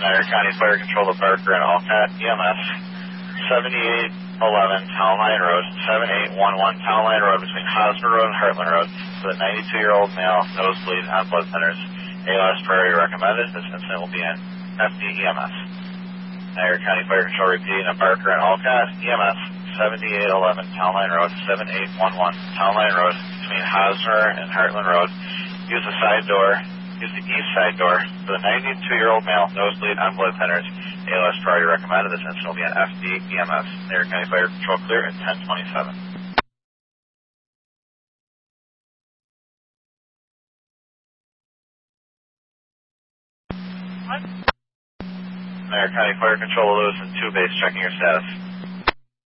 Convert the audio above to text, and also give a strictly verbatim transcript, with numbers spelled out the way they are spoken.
Niagara County Fire Control to Barker and Alcott E M S, seventy-eight eleven Town Line Road, seventy-eight eleven Town Line Road between Hosmer Road and Heartland Road with a ninety-two-year-old male, nosebleed on blood thinners. A L S priority recommended. This incident will be in F D E M S. Niagara County Fire Control repeating at Barker and Alcott E M S, seventy-eight eleven Town Line Road, seventy-eight eleven Town Line Road between Hosmer and Heartland Road. Use the side door, use the east side door with a ninety-two-year-old male, nosebleed on blood thinners. A L S priority recommended. This incident will be in F D E M S. Niagara County Fire Control clear at ten twenty-seven. What? Niagara County Fire Control, Lewis and two base, checking your status.